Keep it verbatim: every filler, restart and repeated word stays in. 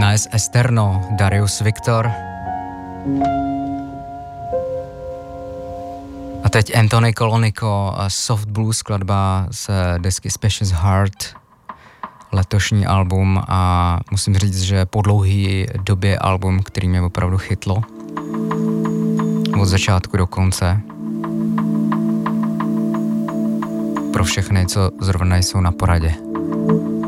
AS Esterno, Darius Victor. A teď Anthony Colonico, Soft Blues, skladba z desky Specious Heart, letošní album, a musím říct, že po dlouhý době album, který mě opravdu chytlo. Od začátku do konce. Pro všechny, co zrovna jsou na poradě.